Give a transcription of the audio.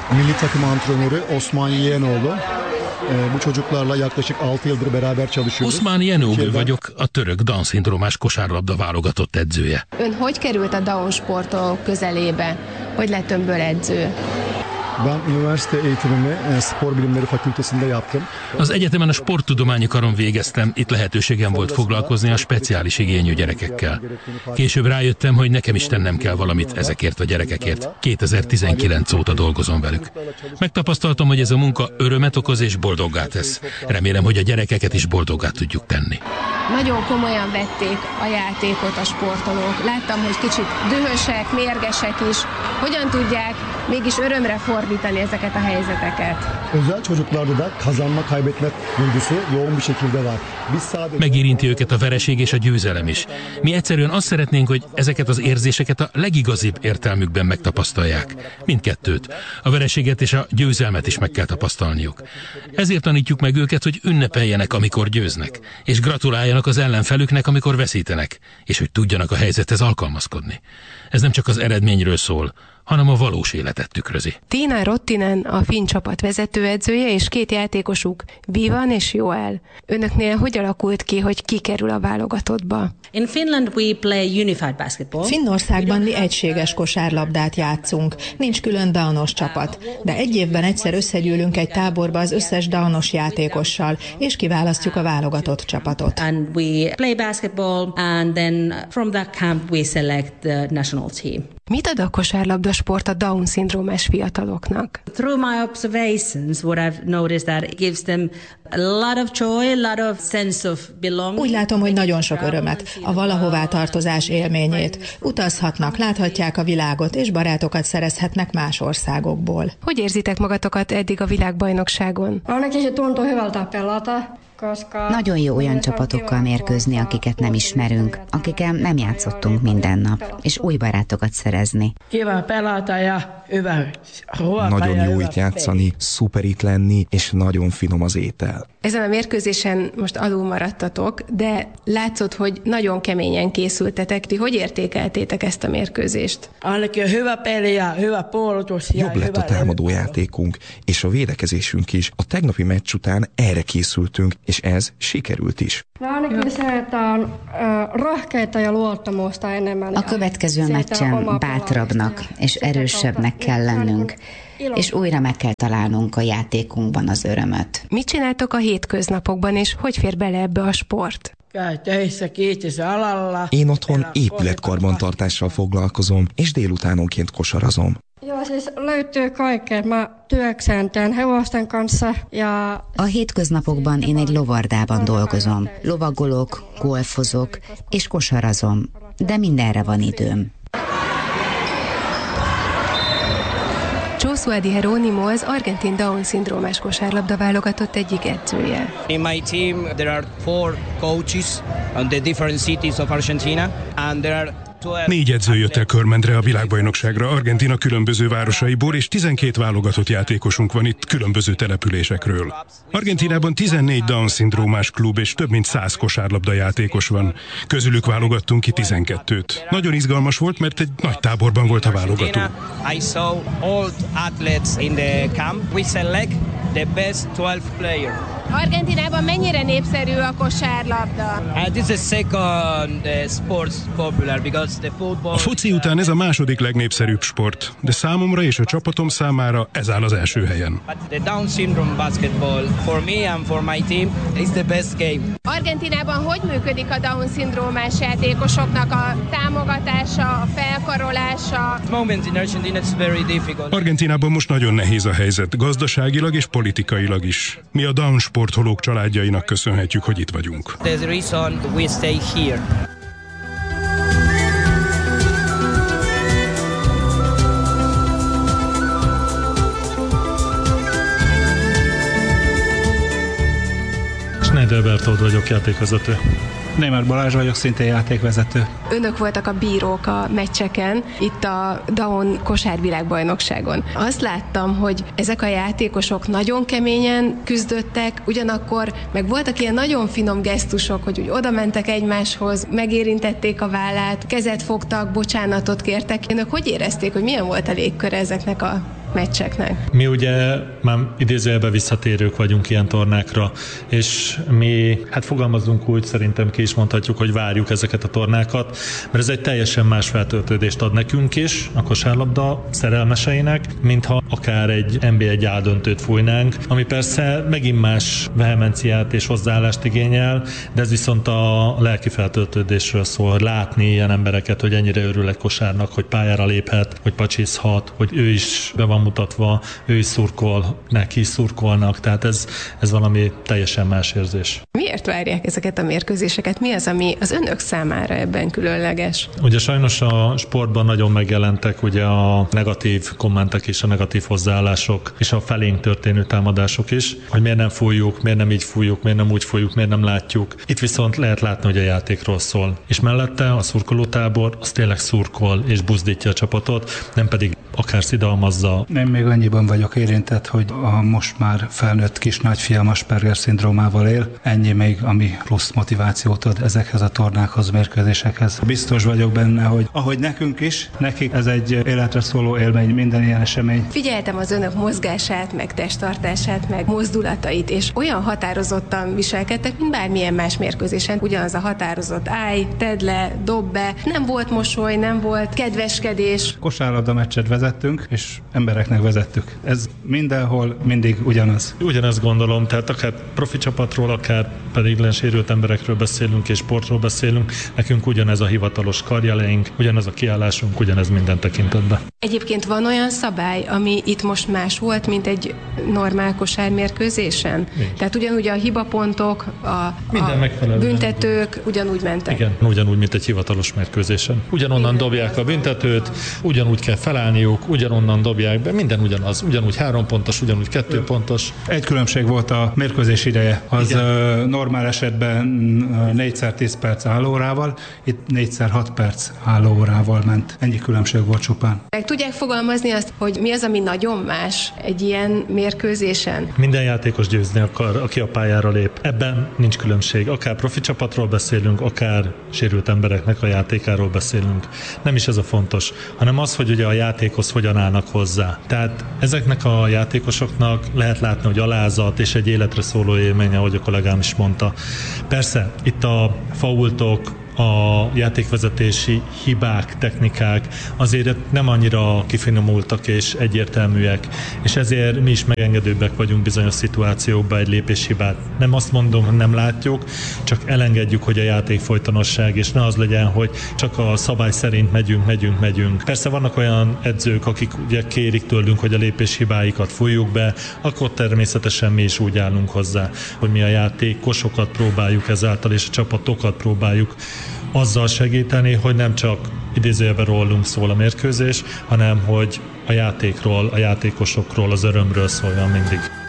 Milli takım antrenörü Osman Yeğenoğlu. Bu çocuklarla yaklaşık 6 yıldır beraber çalışıyoruz. Osman Yeğenoğlu vagyok, a török Down-szindrómás kosárlabda válogatott edzője. Ön hogy került a Down sportok közelébe? Hogy lett önből edző? Ben üniversite eğitimimi Spor Bilimleri Fakültesinde yaptım. Az egyetemen a sporttudományi karon végeztem, itt lehetőségem volt foglalkozni a speciális igényű gyerekekkel. Később rájöttem, hogy nekem is tennem kell valamit ezekért a gyerekekért. 2019 óta dolgozom velük. Megtapasztaltam, hogy ez a munka örömet okoz és boldoggá tesz. Remélem, hogy a gyerekeket is boldoggá tudjuk tenni. Nagyon komolyan vették a játékot a sportolók. Láttam, hogy kicsit dühösek, mérgesek is. Hogyan tudják mégis örömre fordítani ezeket a helyzeteket? Özel çocuklarda da kazanma kaybetme duygusu yoğun bir şekilde var. Megérinti őket a vereség és a győzelem is. Mi egyszerűen azt szeretnénk, hogy ezeket az érzéseket a legigazibb értelmükben megtapasztalják. Mindkettőt. A vereséget és a győzelmet is meg kell tapasztalniuk. Ezért tanítjuk meg őket, hogy ünnepeljenek, amikor győznek, és gratuláljanak az ellenfelüknek, amikor veszítenek, és hogy tudjanak a helyzethez alkalmazkodni. Ez nem csak az eredményről szól, hanem a valós életet tükrözi. Tiina Rottinen a finn csapat vezetőedzője és 2 játékosuk, Vivan és Joel. Önöknél hogy alakult ki, hogy ki kerül a válogatottba? In Finland we play unified basketball. Finnországban mi egységes kosárlabdát játszunk, nincs külön downos csapat, de egy évben egyszer összegyűlünk egy táborba az összes downos játékossal, és kiválasztjuk a válogatott csapatot. And we play basketball and then from that camp we select the national team. Mit ad a kosárlabda sport a Down-szindrómás fiataloknak? Through my observations, what I've noticed that it gives them a lot of joy, a lot of sense of belonging. Úgy látom, hogy nagyon sok örömet, a valahová tartozás élményét. Utazhatnak, láthatják a világot, és barátokat szerezhetnek más országokból. Hogy érzitek magatokat eddig a világbajnokságon? Nagyon jó olyan csapatokkal mérkőzni, akiket nem ismerünk, akikkel nem játszottunk minden nap, és új barátokat szerezni. Nagyon jó itt játszani, szuper itt lenni, és nagyon finom az étel. Ezen a mérkőzésen most alul maradtatok, de látszott, hogy nagyon keményen készültetek. Ti hogy értékeltétek ezt a mérkőzést? Jobb lett a támadójátékunk, és a védekezésünk is. A tegnapi meccs után erre készültünk, és ez sikerült is. A következő meccsen bátrabbnak és erősebbnek kell lennünk, és újra meg kell találnunk a játékunkban az örömöt. Mit csináltok a hétköznapokban, és hogy fér bele ebbe a sport? Én otthon épületkarbantartással foglalkozom, és délutánonként kosarazom. A hétköznapokban én egy lovardában dolgozom. Lovagolok, golfozok és kosarazom, de mindenre van időm. Josué Di Jerónimo az argentin Down-szindrómás kosárlabda válogatott egyik edzője. In my team there are 4 coaches on the different cities of Argentina and there are 4 edző jött el Körmendre a világbajnokságra Argentina különböző városaiból, és 12 válogatott játékosunk van itt különböző településekről. Argentinában 14 Down-szindrómás klub és több mint 100 kosárlabda játékos van. Közülük válogattunk ki 12-t. Nagyon izgalmas volt, mert egy nagy táborban volt a válogató. I saw all athletes in the camp. We select the best 12 players. Argentinában mennyire népszerű a kosárlabda? This is second sports popular because the football. A foci után ez a második legnépszerűbb sport, de számomra és a csapatom számára ez áll az első helyen. But the Down syndrome basketball for me and for my team is the best game. Argentinában hogy működik a Down-szindrómás játékosoknak a támogatása, a felkarolása? Moment in Argentina it's very difficult. Argentinában most nagyon nehéz a helyzet, gazdaságilag és politikailag is. Mi a Down sportolók családjainak köszönhetjük, hogy itt vagyunk. There's a reason we stay here. Schneider Bertold vagyok, játékvezető. Németh Balázs vagyok, szintén játékvezető. Önök voltak a bírók a meccseken, itt a Down kosárvilágbajnokságon. Azt láttam, hogy ezek a játékosok nagyon keményen küzdöttek, ugyanakkor meg voltak ilyen nagyon finom gesztusok, hogy úgy oda mentek egymáshoz, megérintették a vállát, kezet fogtak, bocsánatot kértek. Önök hogy érezték, hogy milyen volt a légkör ezeknek a meccseknek. Mi ugye már idézőjelben visszatérők vagyunk ilyen tornákra, és mi, hát fogalmazunk úgy, szerintem ki is mondhatjuk, hogy várjuk ezeket a tornákat, mert ez egy teljesen más feltöltődést ad nekünk is, a kosárlabda szerelmeseinek, mintha akár egy NB1 A-döntőt fújnánk, ami persze megint más vehemenciát és hozzáállást igényel, de ez viszont a lelki feltöltődésről szól, hogy látni ilyen embereket, hogy ennyire örül egy kosárnak, hogy pályára léphet, hogy pacsizhat, hogy ő is be van mutatva, ő is szurkol, neki is szurkolnak, tehát ez valami teljesen más érzés. Miért várják ezeket a mérkőzéseket? Mi az, ami az önök számára ebben különleges? Ugye sajnos a sportban nagyon megjelentek ugye a negatív kommentek és a negatív hozzáállások, és a felénk történő támadások is, hogy miért nem fújjuk, miért nem így fújjuk, miért nem úgy fújjuk, miért nem látjuk. Itt viszont lehet látni, hogy a játékról szól. És mellette a szurkolótábor az tényleg szurkol és buzdítja a csapatot, nem pedig akár szidalmazza. Én még annyiban vagyok érintett, hogy a most már felnőtt kis nagyfiam Asperger-szindrómával él. Ennyi még, ami plusz motivációt ad ezekhez a tornákhoz, mérkőzésekhez. Biztos vagyok benne, hogy ahogy nekünk is, nekik ez egy életre szóló élmény, minden ilyen esemény. Figyeltem az önök mozgását, meg testtartását, meg mozdulatait, és olyan határozottan viselkedtek, mint bármilyen más mérkőzésen. Ugyanaz a határozott állj, tedd le, dob be. Nem volt mosoly, nem volt kedveskedés. Kosárlabda meccset vezettünk, és embereknek vezettük. Ez mindenhol mindig ugyanaz. Ugyanezt gondolom, tehát akár profi csapatról, akár pedig sérült emberekről beszélünk és sportról beszélünk, nekünk ugyanez a hivatalos karjeleink, ugyanez a kiállásunk, ugyanez minden tekintetben. Egyébként van olyan szabály, ami itt most más volt, mint egy normál kosármérkőzésen? Tehát ugyanúgy a hibapontok, a büntetők ugyanúgy mentek? Igen, ugyanúgy, mint egy hivatalos mérkőzésen. Ugyanonnan dobják a büntetőt, ugyanúgy kell felállniuk, ugyanonnan dobják be, minden ugyanaz, ugyanúgy 3 pontos, ugyanúgy 2 pontos. Egy különbség volt a mérkőzés ideje. Az normál esetben 4x10 perc állórával, itt 4x6 perc állórával ment. Ennyi különbség volt csupán. Meg tudják fogalmazni azt, hogy mi az, ami nagyon más egy ilyen mérkőzésen? Minden játékos győzni akar, aki a pályára lép. Ebben nincs különbség. Akár profi csapatról beszélünk, akár sérült embereknek a játékáról beszélünk. Nem is ez a fontos, hanem az, hogy ugye a játékhoz hogyan állnak hozzá. Tehát ezeknek a játékosoknak lehet látni, hogy alázat és egy életre szóló élmény, ahogy a kollégám is mondta. Persze, itt a faultok, a játékvezetési hibák, technikák azért nem annyira kifinomultak és egyértelműek, és ezért mi is megengedőbbek vagyunk bizonyos szituációkban egy lépéshibát. Nem azt mondom, hogy nem látjuk, csak elengedjük, hogy a játék folytonosság, és ne az legyen, hogy csak a szabály szerint megyünk. Persze vannak olyan edzők, akik ugye kérik tőlünk, hogy a lépéshibáikat fújjuk be, akkor természetesen mi is úgy állunk hozzá, hogy mi a játékosokat próbáljuk ezáltal, és a csapatokat próbáljuk azzal segíteni, hogy nem csak idézőjelben rólunk szól a mérkőzés, hanem hogy a játékról, a játékosokról, az örömről szóljon mindig.